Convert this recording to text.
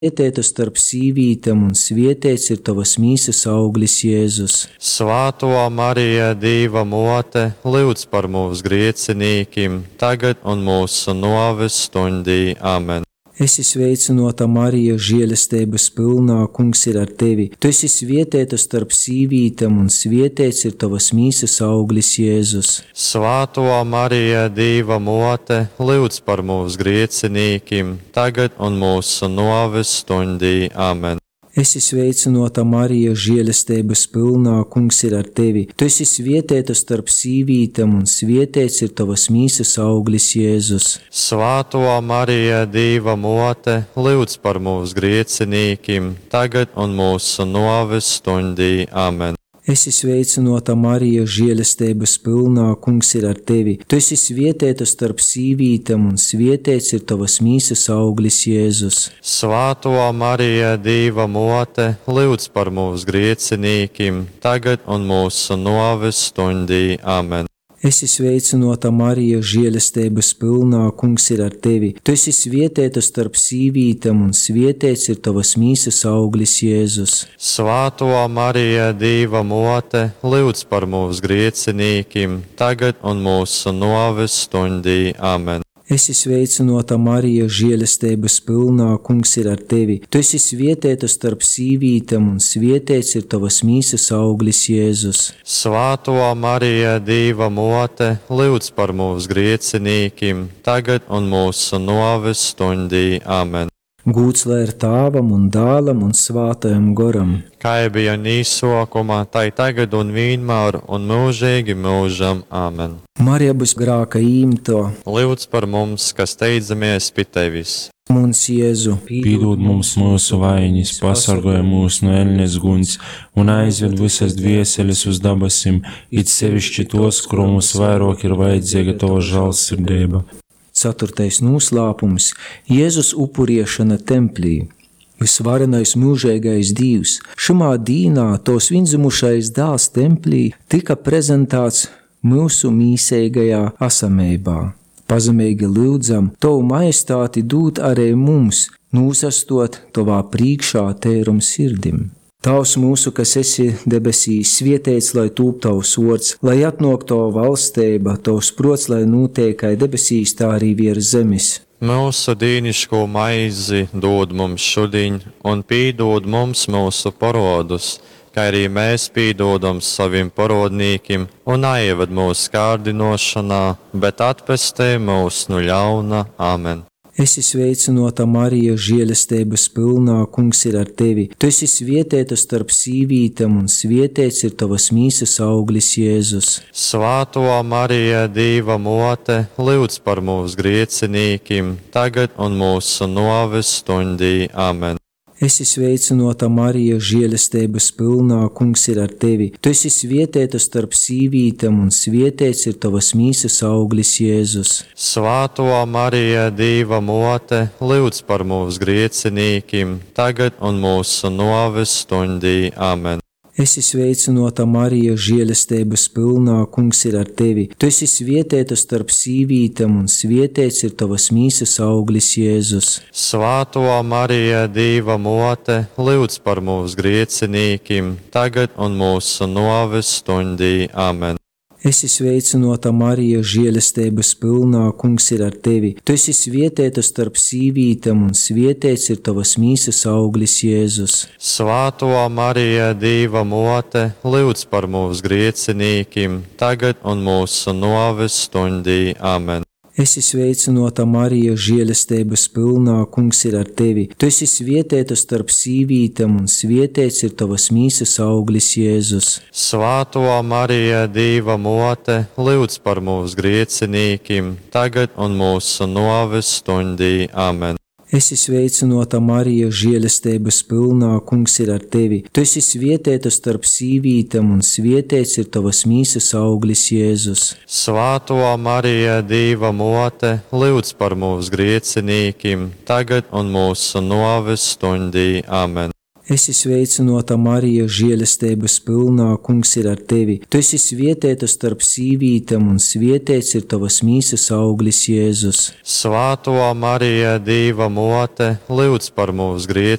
Svētīta starp sīvītēm un svētīts ir tavas mīsas auglis, Jēzus. Svētā Marija, Dieva mote, lūdz par mums griecinīkiem, tagad un mūsu nāves stundī. Amen. Esi sveicināta, Marija, žēlastības pilnā, Kungs ir ar tevi. Tu esi svētīta starp sīvītēm un svētīts ir tavas mīsas auglis, Jēzus. Svētā Marija, Dieva mote, lūdz par mums griecinīkiem, tagad un mūsu nāves stundī. Amen. Esi sveicināta, Marija, žēlastības pilnā, Kungs ir ar tevi. Tu esi svētīta starp sīvītēm un svētīts ir tavas mīsas auglis, Jēzus. Svētā Marija, Dieva mote, lūdz par mums griecinīkiem, tagad un mūsu nāves stundī. Amen. Esi sveicināta, Marija, žēlastības pilnā, Kungs ir ar tevi. Tu esi svētīta starp sīvītēm un svētīts ir tavas mīsas auglis, Jēzus. Svētā Marija, Dieva mote, lūdz par mums griecinīkiem, tagad un mūsu nāves stundī. Amen. Esi sveicināta, Marija, žēlastības pilnā, Kungs ir ar tevi. Tu esi svētīta starp sīvītēm un svētīts ir tavas mīsas auglis, Jēzus. Svētā Marija, Dieva mote, lūdz par mums griecinīkiem, tagad un mūsu nāves stundī. Amen. Esi sveicināta, Marija, žēlastības pilnā, Kungs ir ar tevi. Tu esi svētīta starp sīvītēm un svētīts ir tavas mīsas auglis, Jēzus. Svētā Marija, Dieva mote, lūdz par mums griecinīkiem, tagad un mūsu nāves stundī. Amen. Gūts lai ir Tēvam un Dēlam un Svētajam Garam. Kā bija nīsokumā, tai tagad un vienmēr un mūžīgi mūžam. Amen. Marija būs grāka īmto. Lūdz par mums, kas steidzamies pie tevis. Mums, Jēzu, Piedod mums mūsu vainas, pasargāj mūs no ēļņas guns un aizved visas dvieseles uz dabasim, it sevišķi tos, kuram mums vairāk ir vajadzīga tava žēlsirdība. 4. noslēpums - Jēzus upuriešana templī. Visvarenais mūžīgais Dievs, šajā dīnā tos vienzimušais dēls templī tika prezentēts mūsu mīsīgajā esamībā. Pazemīgi lūdzam, Tavu majestāti dūt arī mums, nūsastot Tavā priekšā tērum sirdim. Tavs mūsu, kas esi debesīs, svētīts lai tūp Tavs vārds, lai atnāk Tava valstība, Tavs prots, lai notiek kā debesīs, tā arī virs zemes. Mūsu dīnišķo maizi dod mums šodien, un piedod mums mūsu parodus, kā arī mēs piedodam saviem parodnīkiem, un neieved mūsu kārdinošanā, bet atpestī mūs no ļauna. Amen. Esi sveicināta, Marija, žēlastības pilnā, Kungs ir ar tevi. Tu esi svētīta starp sīvītēm un svētīts ir tavas mīsas auglis, Jēzus. Svētā Marija, Dieva mote, lūdz par mums griecinīkiem, tagad un mūsu nāves stundī. Amen. Esi sveicināta, Marija, žēlastības pilnā, Kungs ir ar tevi. Tu esi svētīta starp sīvītēm un svētīts ir tavas mīsas auglis, Jēzus. Svētā Marija, Dieva mote, lūdz par mums griecinīkiem, tagad un mūsu nāves stundī. Amen. Esi sveicināta, Marija, žēlastības pilnā, Kungs ir ar tevi. Tu esi svētīta starp sīvītēm un svētīts ir tavas mīsas auglis, Jēzus. Svētā Marija, Dieva mote, lūdz par mums griecinīkiem, tagad un mūsu nāves stundī. Amen. Esi sveicināta, Marija, žēlastības pilnā, Kungs ir ar tevi. Tu esi svētīta starp sīvītēm un svētīts ir tavas mīsas auglis, Jēzus. Svētā Marija, Dieva mote, lūdz par mums griecinīkiem, tagad un mūsu nāves stundī. Amen. Esi sveicināta, Marija, žēlastības pilnā, Kungs ir ar tevi. Tu esi svētīta starp sīvītēm un svētīts ir tavas mīsas auglis, Jēzus. Svētā Marija, Dieva mote, lūdz par mums griecinīkiem, tagad un mūsu nāves stundī. Amen. Esi sveicināta, Marija, žēlastības pilnā, Kungs ir ar tevi. Tu esi svētīta starp sīvītēm un svētīts ir tavas mīsas auglis, Jēzus. Svētā Marija, Dieva mote, lūdz par mums griecinīkiem, tagad un mūsu nāves stundī. Amen. Esi sveicināta, Marija, žēlastības pilnā, Kungs ir ar tevi. Tu esi svētīta starp sīvītēm, un svētīts ir tavas mīsas auglis, Jēzus. Svētā Marija, Dieva mote, lūdz par mums